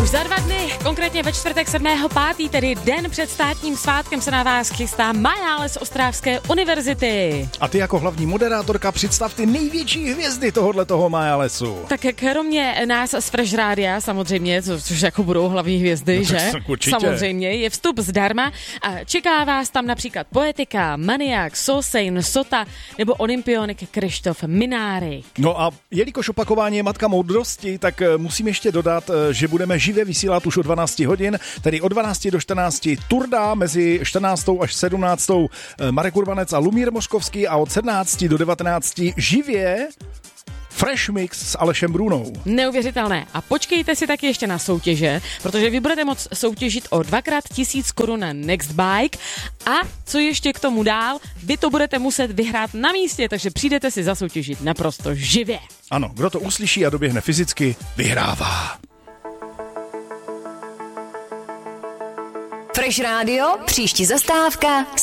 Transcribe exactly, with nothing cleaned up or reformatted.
Za dva dny, konkrétně ve čtvrtek sedmého pátého tedy den před státním svátkem, se na vás chystá Maja z Ostravské univerzity. A ty jako hlavní moderátorka představ ty největší hvězdy tohohletoho Majalesu. Tak kromě nás z Fresh Rádia, samozřejmě, což jako budou hlavní hvězdy, no, že? Určitě. Samozřejmě, je vstup zdarma a čeká vás tam například Poetika, Maniak, Sosein, Sota nebo olympionik Krištof Minárik. No a jelikož opakování je matka moudrosti, tak musím ještě dodat, že budeme živě vysílat už od dvanácti hodin, tedy od dvanácti do čtrnácti Turda, mezi čtrnáctou až sedmnáctou Marek Urbanec a Lumír Moškovský a od sedmnácti do devatenácti živě Fresh Mix s Alešem Brunou. Neuvěřitelné. A počkejte si taky ještě na soutěže, protože vy budete moct soutěžit o dvakrát tisíc korun na Nextbike a co ještě k tomu dál, vy to budete muset vyhrát na místě, takže přijdete si zasoutěžit naprosto živě. Ano, kdo to uslyší a doběhne fyzicky, vyhrává. Fresh Radio, příští zastávka